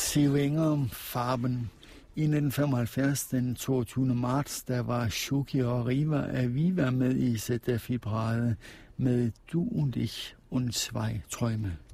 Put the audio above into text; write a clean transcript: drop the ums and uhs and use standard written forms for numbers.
Farben. I 1975, den 22. marts, der var Shuki og Riva Aviva med i ZDF-Parade med Du und ich und zwei Träume.